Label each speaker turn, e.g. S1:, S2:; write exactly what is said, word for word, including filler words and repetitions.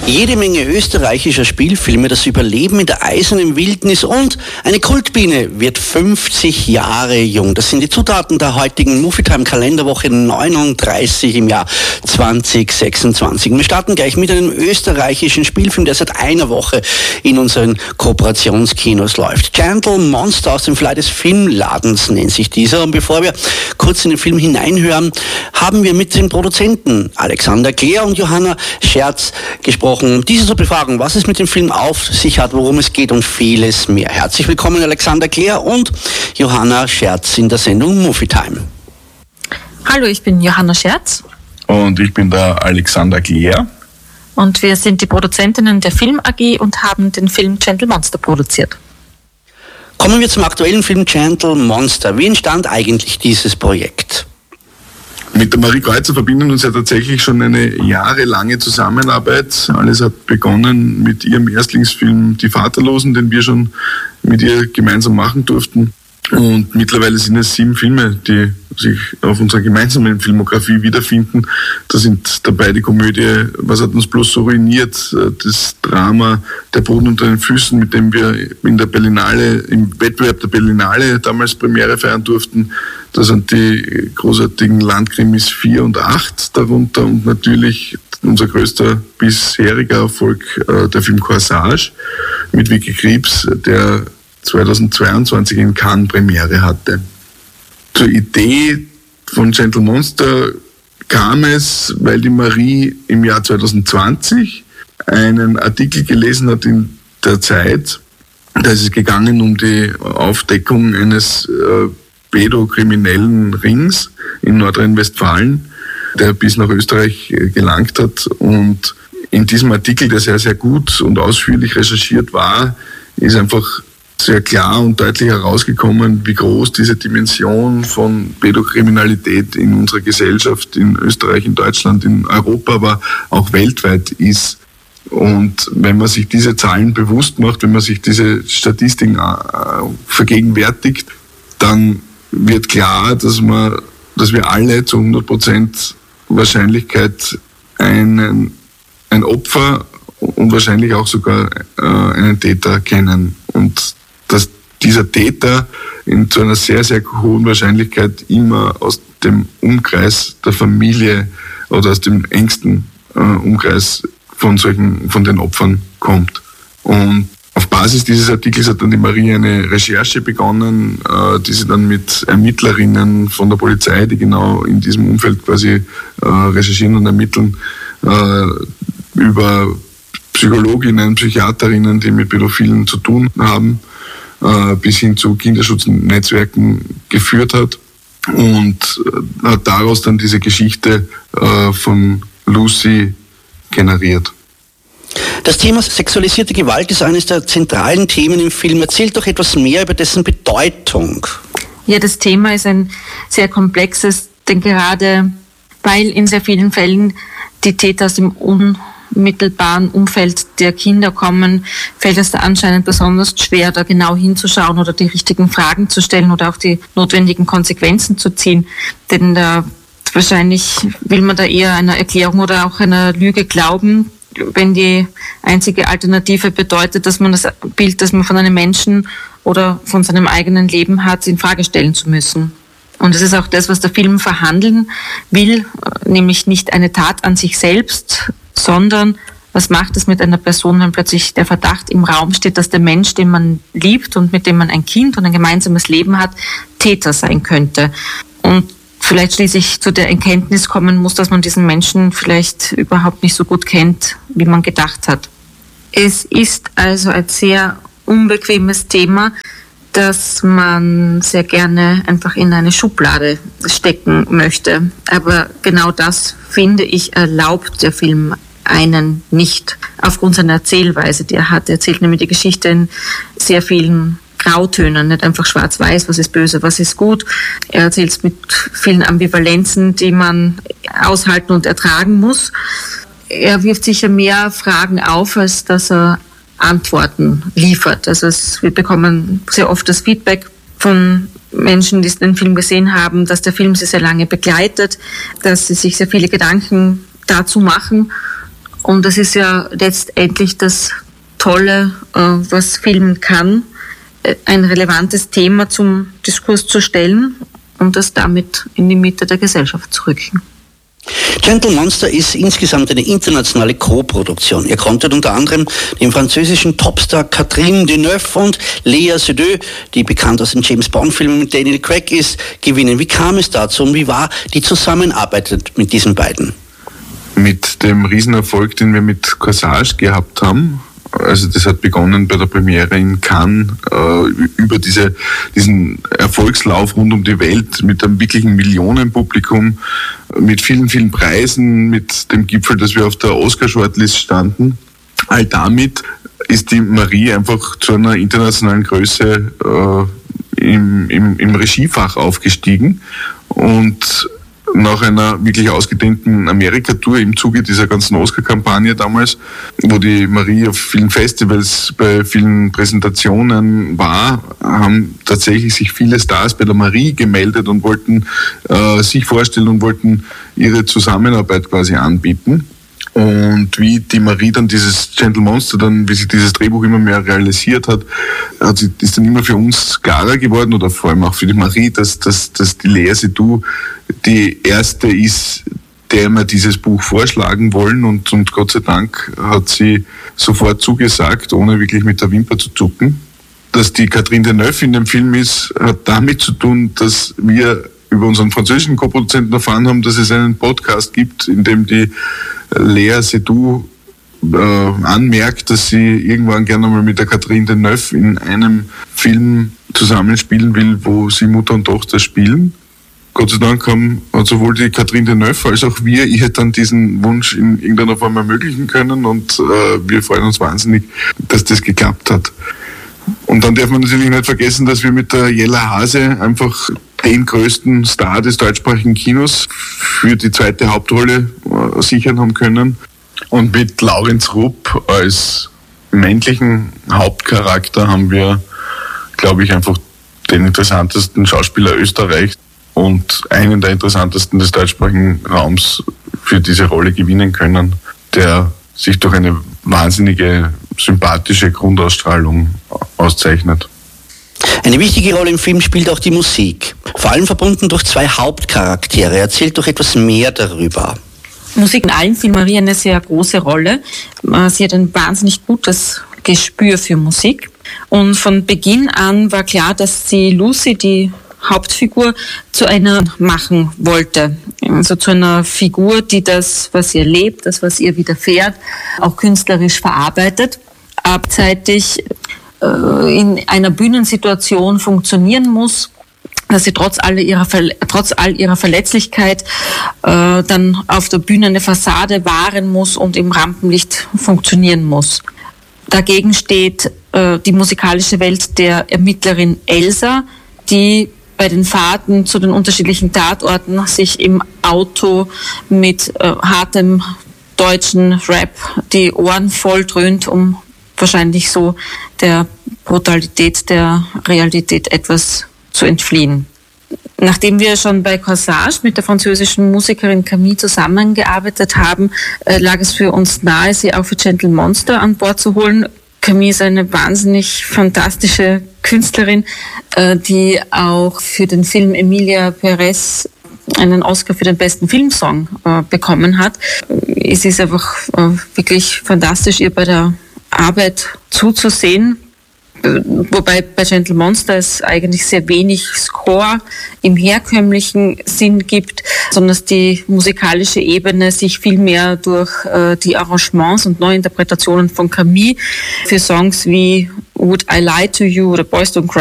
S1: Jede Menge österreichischer Spielfilme, das Überleben in der eisernen Wildnis und eine Kultbiene wird fünfzig Jahre jung. Das sind die Zutaten der heutigen Movietime-Kalenderwoche neununddreißig im Jahr zwanzig sechsundzwanzig. Wir starten gleich mit einem österreichischen Spielfilm, der seit einer Woche in unseren Kooperationskinos läuft. Gentle Monster aus dem Verleih des Filmladens nennt sich dieser. Und bevor wir kurz in den Film hineinhören, haben wir mit den Produzenten Alexander Klehr und Johanna Scherz gesprochen, um diese zu befragen, was es mit dem Film auf sich hat, worum es geht und vieles mehr. Herzlich willkommen Alexander Klehr und Johanna Scherz in der Sendung Movietime.
S2: Hallo, ich bin Johanna Scherz.
S3: Und ich bin der Alexander Klehr.
S2: Und wir sind die Produzentinnen der Film A G und haben den Film Gentle Monster produziert.
S1: Kommen wir zum aktuellen Film Gentle Monster. Wie entstand eigentlich dieses Projekt?
S3: Mit der Marie Kreuzer verbinden uns ja tatsächlich schon eine jahrelange Zusammenarbeit. Alles hat begonnen mit ihrem Erstlingsfilm Die Vaterlosen, den wir schon mit ihr gemeinsam machen durften. Und mittlerweile sind es sieben Filme, die sich auf unserer gemeinsamen Filmografie wiederfinden. Da sind dabei die Komödie Was hat uns bloß so ruiniert, das Drama Der Boden unter den Füßen, mit dem wir in der Berlinale, im Wettbewerb der Berlinale damals Premiere feiern durften. Da sind die großartigen Landkrimis vier und acht darunter und natürlich unser größter bisheriger Erfolg, äh, der Film Corsage mit Vicky Krieps, der zweitausendzweiundzwanzig in Cannes Premiere hatte. Zur Idee von Gentle Monster kam es, weil die Marie im Jahr zweitausendzwanzig einen Artikel gelesen hat in der Zeit. Da ist es gegangen um die Aufdeckung eines äh, pädokriminellen Rings in Nordrhein-Westfalen, der bis nach Österreich gelangt hat. Und in diesem Artikel, der sehr, sehr gut und ausführlich recherchiert war, ist einfach sehr klar und deutlich herausgekommen, wie groß diese Dimension von Pädokriminalität in unserer Gesellschaft, in Österreich, in Deutschland, in Europa, aber auch weltweit ist. Und wenn man sich diese Zahlen bewusst macht, wenn man sich diese Statistiken vergegenwärtigt, dann wird klar, dass man, dass wir alle zu hundert Prozent Wahrscheinlichkeit einen, ein Opfer und wahrscheinlich auch sogar äh, einen Täter kennen. Und dass dieser Täter in zu einer sehr, sehr hohen Wahrscheinlichkeit immer aus dem Umkreis der Familie oder aus dem engsten äh, Umkreis von solchen, von den Opfern kommt. Und auf Basis dieses Artikels hat dann die Marie eine Recherche begonnen, äh, die sie dann mit Ermittlerinnen von der Polizei, die genau in diesem Umfeld quasi äh, recherchieren und ermitteln, äh, über Psychologinnen, Psychiaterinnen, die mit Pädophilen zu tun haben, äh, bis hin zu Kinderschutznetzwerken geführt hat und äh, hat daraus dann diese Geschichte äh, von Lucy generiert.
S1: Das Thema sexualisierte Gewalt ist eines der zentralen Themen im Film. Erzählt doch etwas mehr über dessen Bedeutung.
S2: Ja, das Thema ist ein sehr komplexes, denn gerade weil in sehr vielen Fällen die Täter aus dem unmittelbaren Umfeld der Kinder kommen, fällt es da anscheinend besonders schwer, da genau hinzuschauen oder die richtigen Fragen zu stellen oder auch die notwendigen Konsequenzen zu ziehen. Denn da wahrscheinlich will man da eher einer Erklärung oder auch einer Lüge glauben, wenn die einzige Alternative bedeutet, dass man das Bild, das man von einem Menschen oder von seinem eigenen Leben hat, in Frage stellen zu müssen. Und das ist auch das, was der Film verhandeln will, nämlich nicht eine Tat an sich selbst, sondern was macht es mit einer Person, wenn plötzlich der Verdacht im Raum steht, dass der Mensch, den man liebt und mit dem man ein Kind und ein gemeinsames Leben hat, Täter sein könnte. Und vielleicht schließlich zu der Erkenntnis kommen muss, dass man diesen Menschen vielleicht überhaupt nicht so gut kennt, wie man gedacht hat. Es ist also ein sehr unbequemes Thema, das man sehr gerne einfach in eine Schublade stecken möchte. Aber genau das, finde ich, erlaubt der Film einen nicht, aufgrund seiner Erzählweise, die er hat. Er erzählt nämlich die Geschichte in sehr vielen Grautönen, nicht einfach schwarz-weiß, was ist böse, was ist gut. Er erzählt es mit vielen Ambivalenzen, die man aushalten und ertragen muss. Er wirft sicher mehr Fragen auf, als dass er Antworten liefert. Also es, wir bekommen sehr oft das Feedback von Menschen, die den Film gesehen haben, dass der Film sie sehr lange begleitet, dass sie sich sehr viele Gedanken dazu machen Und das ist ja letztendlich das Tolle, was Film kann, ein relevantes Thema zum Diskurs zu stellen und das damit in die Mitte der Gesellschaft zu rücken.
S1: Gentle Monster ist insgesamt eine internationale Co-Produktion. Ihr konntet unter anderem den französischen Topstar Catherine Deneuve und Lea Seydoux, die bekannt aus den James-Bond-Filmen mit Daniel Craig ist, gewinnen. Wie kam es dazu und wie war die Zusammenarbeit mit diesen beiden?
S3: Mit dem Riesenerfolg, den wir mit Corsage gehabt haben, also das hat begonnen bei der Premiere in Cannes, äh, über diese, diesen Erfolgslauf rund um die Welt mit einem wirklichen Millionenpublikum, mit vielen, vielen Preisen, mit dem Gipfel, dass wir auf der Oscar-Shortlist standen. All damit ist die Marie einfach zu einer internationalen Größe äh, im, im, im Regiefach aufgestiegen und nach einer wirklich ausgedehnten Amerika-Tour im Zuge dieser ganzen Oscar-Kampagne damals, wo die Marie auf vielen Festivals, bei vielen Präsentationen war, haben tatsächlich sich viele Stars bei der Marie gemeldet und wollten äh, sich vorstellen und wollten ihre Zusammenarbeit quasi anbieten. Und wie die Marie dann dieses Gentle Monster, dann, wie sich dieses Drehbuch immer mehr realisiert hat, hat sie, ist dann immer für uns klarer geworden oder vor allem auch für die Marie, dass, dass, dass die Lea Seydoux die erste ist, der wir dieses Buch vorschlagen wollen und, und Gott sei Dank hat sie sofort zugesagt, ohne wirklich mit der Wimper zu zucken. Dass die Catherine Deneuve in dem Film ist, hat damit zu tun, dass wir über unseren französischen Co-Produzenten erfahren haben, dass es einen Podcast gibt, in dem die Lea Seydoux äh, anmerkt, dass sie irgendwann gerne mal mit der Catherine Deneuve in einem Film zusammenspielen will, wo sie Mutter und Tochter spielen. Gott sei Dank haben, hat sowohl die Catherine Deneuve als auch wir ihr dann diesen Wunsch in irgendeiner Form ermöglichen können und äh, wir freuen uns wahnsinnig, dass das geklappt hat. Und dann darf man natürlich nicht vergessen, dass wir mit der Jella Hase einfach den größten Star des deutschsprachigen Kinos für die zweite Hauptrolle äh, sichern haben können. Und mit Laurenz Rupp als männlichen Hauptcharakter haben wir, glaube ich, einfach den interessantesten Schauspieler Österreichs und einen der interessantesten des deutschsprachigen Raums für diese Rolle gewinnen können, der sich durch eine wahnsinnige, sympathische Grundausstrahlung auszeichnet.
S1: Eine wichtige Rolle im Film spielt auch die Musik, vor allem verbunden durch zwei Hauptcharaktere. Erzählt doch etwas mehr darüber.
S2: Musik in allen Filmen Marie eine sehr große Rolle. Sie hat ein wahnsinnig gutes Gespür für Musik. Und von Beginn an war klar, dass sie Lucy, die Hauptfigur, zu einer machen wollte. Also zu einer Figur, die das, was ihr lebt, das, was ihr widerfährt, auch künstlerisch verarbeitet, abseitig äh, in einer Bühnensituation funktionieren muss, dass sie trotz all ihrer, trotz all ihrer Verletzlichkeit äh, dann auf der Bühne eine Fassade wahren muss und im Rampenlicht funktionieren muss. Dagegen steht äh, die musikalische Welt der Ermittlerin Elsa, die bei den Fahrten zu den unterschiedlichen Tatorten sich im Auto mit äh, hartem deutschen Rap die Ohren voll dröhnt, um wahrscheinlich so der Brutalität der Realität etwas zu entfliehen. Nachdem wir schon bei Corsage mit der französischen Musikerin Camille zusammengearbeitet haben, äh, lag es für uns nahe, sie auch für Gentle Monster an Bord zu holen. Camille ist eine wahnsinnig fantastische Künstlerin, äh, die auch für den Film Emilia Perez einen Oscar für den besten Filmsong äh, bekommen hat. Es ist einfach äh, wirklich fantastisch, ihr bei der Arbeit zuzusehen. Wobei bei Gentle Monster es eigentlich sehr wenig Score im herkömmlichen Sinn gibt, sondern dass die musikalische Ebene sich viel mehr durch äh, die Arrangements und Neuinterpretationen von Camille für Songs wie Would I Lie to You oder Boys Don't Cry